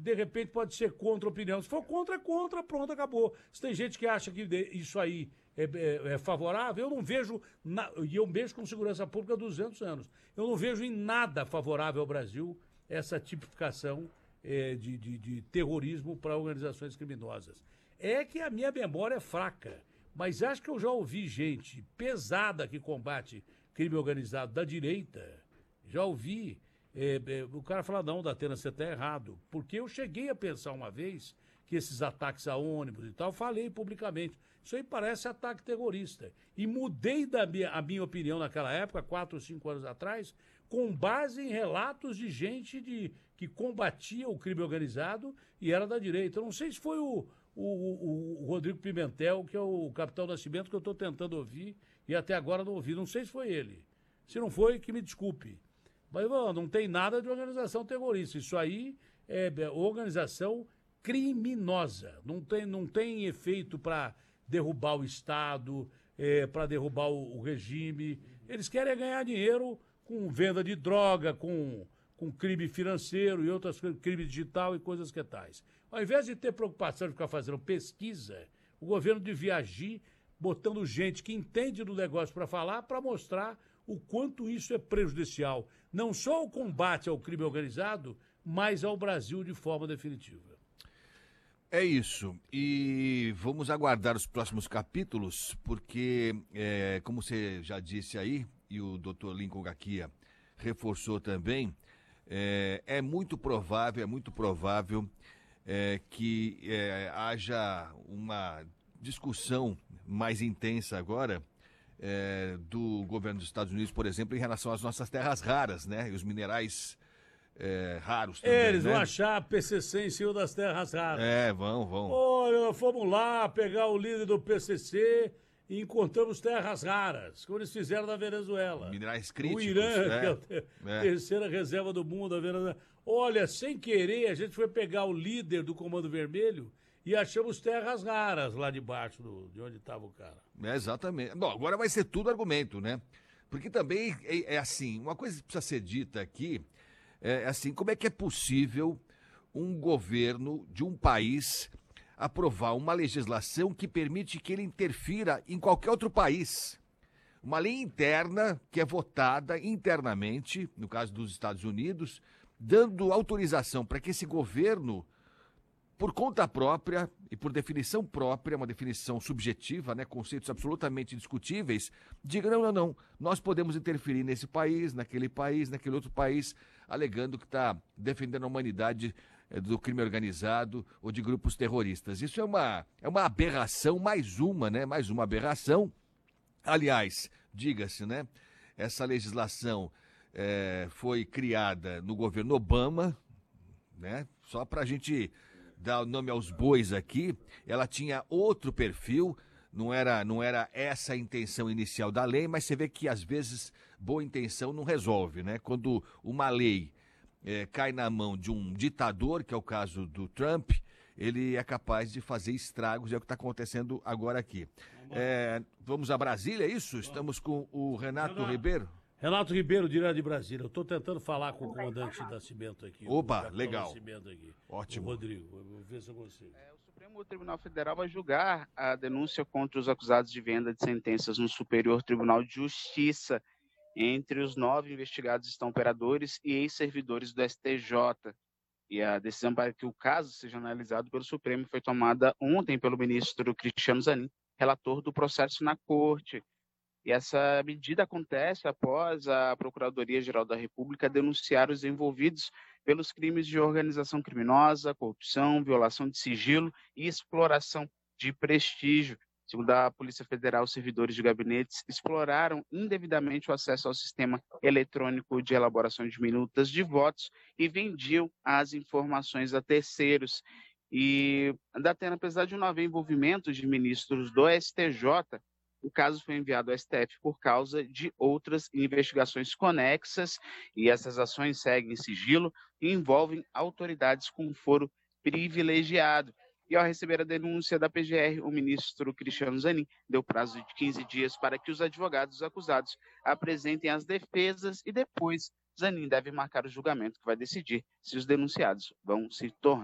de repente pode ser contra a opinião. Se for contra, é contra, pronto, acabou. Se tem gente que acha que isso aí é favorável, eu não vejo, e eu mexo com segurança pública há 200 anos, eu não vejo em nada favorável ao Brasil essa tipificação de terrorismo para organizações criminosas. É que a minha memória é fraca, mas acho que eu já ouvi gente pesada que combate crime organizado da direita, já ouvi o cara falar, não, Datena, você está errado, porque eu cheguei a pensar uma vez que esses ataques a ônibus e tal, falei publicamente, isso aí parece ataque terrorista, e mudei a minha opinião naquela época, 4 ou 5 anos atrás, com base em relatos de gente que combatia o crime organizado e era da direita. Eu não sei se foi o Rodrigo Pimentel, que é o Capitão Nascimento, que eu estou tentando ouvir, e até agora não ouvi. Não sei se foi ele. Se não foi, que me desculpe. Mas não tem nada de organização terrorista. Isso aí é organização criminosa. Não tem efeito para derrubar o Estado, para derrubar o regime. Eles querem ganhar dinheiro com venda de droga, com crime financeiro e outras coisas, crime digital e coisas que tais. Ao invés de ter preocupação de ficar fazendo pesquisa, o governo devia agir botando gente que entende do negócio para falar, para mostrar o quanto isso é prejudicial, não só ao combate ao crime organizado, mas ao Brasil de forma definitiva. É isso. E vamos aguardar os próximos capítulos, porque, como você já disse aí, e o Dr. Lincoln Gaquia reforçou também, é muito provável que haja uma discussão mais intensa agora do governo dos Estados Unidos, por exemplo, em relação às nossas terras raras, né? E os minerais raros também, eles vão achar a PCC em cima das terras raras. Vão. Olha, fomos lá pegar o líder do PCC e encontramos terras raras, como eles fizeram na Venezuela. Minerais críticos. O Irã, que é a terceira reserva do mundo, a Venezuela. Olha, sem querer, a gente foi pegar o líder do Comando Vermelho e achamos terras raras lá debaixo de onde estava o cara. Exatamente. Bom, agora vai ser tudo argumento, né? Porque também é assim, uma coisa que precisa ser dita aqui é assim, como é que é possível um governo de um país aprovar uma legislação que permite que ele interfira em qualquer outro país? Uma lei interna que é votada internamente, no caso dos Estados Unidos, dando autorização para que esse governo, por conta própria e por definição própria, uma definição subjetiva, né, conceitos absolutamente discutíveis, diga não, nós podemos interferir nesse país, naquele outro país, alegando que está defendendo a humanidade do crime organizado ou de grupos terroristas. Isso é uma aberração, mais uma aberração. Aliás, diga-se, né, essa legislação foi criada no governo Obama, né, só para a gente dar o nome aos bois aqui, ela tinha outro perfil, não era essa a intenção inicial da lei, mas você vê que às vezes boa intenção não resolve, né? Quando uma lei cai na mão de um ditador, que é o caso do Trump, ele é capaz de fazer estragos, é o que está acontecendo agora aqui. Vamos a Brasília, é isso? Estamos com o Renato Ribeiro. Renato Ribeiro, direto de Brasília. Eu estou tentando falar com o comandante Nascimento aqui. Opa, legal. Aqui, ótimo. O Rodrigo, eu vou ver se eu consigo. O Supremo Tribunal Federal vai julgar a denúncia contra os acusados de venda de sentenças no Superior Tribunal de Justiça. Entre os 9 investigados estão operadores e ex-servidores do STJ. E a decisão para que o caso seja analisado pelo Supremo foi tomada ontem pelo ministro Cristiano Zanin, relator do processo na Corte. E essa medida acontece após a Procuradoria-Geral da República denunciar os envolvidos pelos crimes de organização criminosa, corrupção, violação de sigilo e exploração de prestígio. Segundo a Polícia Federal, servidores de gabinetes exploraram indevidamente o acesso ao sistema eletrônico de elaboração de minutas de votos e vendiam as informações a terceiros. E, Datena, apesar de não haver envolvimento de ministros do STJ, o caso foi enviado ao STF por causa de outras investigações conexas e essas ações seguem sigilo e envolvem autoridades com foro privilegiado. E ao receber a denúncia da PGR, o ministro Cristiano Zanin deu prazo de 15 dias para que os advogados acusados apresentem as defesas e depois Zanin deve marcar o julgamento que vai decidir se os denunciados vão se tornar